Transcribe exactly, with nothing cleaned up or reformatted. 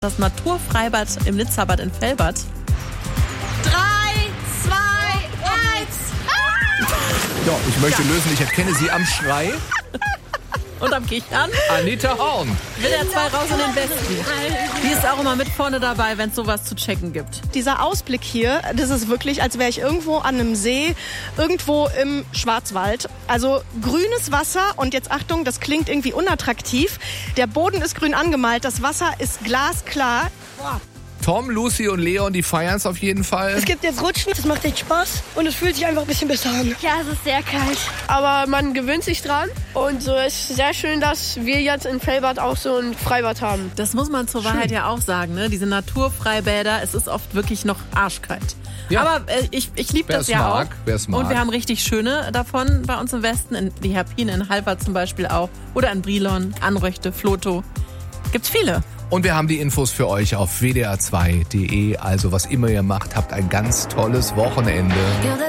Das Naturfreibad im Nitzabad in Velbert. Drei, zwei, eins. Ja, ich möchte lösen, ich erkenne sie am Schrei. Und am Kichern. Anita Horn. Will er zwei raus in den Westen. Die ist auch immer mit vorne dabei, wenn es sowas zu checken gibt. Dieser Ausblick hier, das ist wirklich, als wäre ich irgendwo an einem See, irgendwo im Schwarzwald. Also grünes Wasser und jetzt Achtung, das klingt irgendwie unattraktiv. Der Boden ist grün angemalt, das Wasser ist glasklar. Boah. Tom, Lucy und Leon, die feiern es auf jeden Fall. Es gibt jetzt Rutschen, das macht echt Spaß und es fühlt sich einfach ein bisschen besser an. Ja, es ist sehr kalt. Aber man gewöhnt sich dran und so ist sehr schön, dass wir jetzt in Velbert auch so ein Freibad haben. Das muss man zur Wahrheit ja auch sagen, ne? Diese Naturfreibäder, es ist oft wirklich noch arschkalt. Ja. Aber äh, ich, ich liebe das ja mag, auch. Wer's mag. Und wir haben richtig schöne davon bei uns im Westen, in die Herpine, in Halvert zum Beispiel auch. Oder in Brilon, Anröchte, Floto. Gibt's viele. Und wir haben die Infos für euch auf w d r zwei punkt d e. Also was immer ihr macht, habt ein ganz tolles Wochenende.